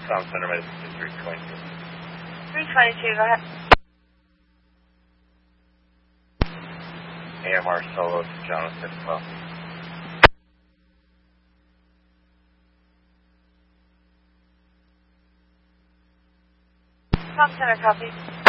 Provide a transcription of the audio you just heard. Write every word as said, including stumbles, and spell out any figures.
Tom Center, Medicine three twenty-two. three twenty-two, go ahead. A M R Solo to Jonathan, well. Tom Center, copy.